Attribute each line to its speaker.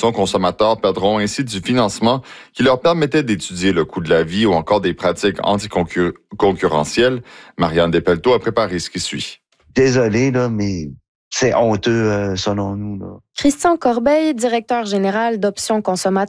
Speaker 1: d'Options consommateurs perdront ainsi du financement qui leur permettait d'étudier le coût de la vie ou encore des pratiques anticoncurrentielles. Marianne Despelteaux a préparé ce qui suit.
Speaker 2: Désolé, là, mais c'est honteux selon nous. Là.
Speaker 3: Christian Corbeil, directeur général d'Options consommateurs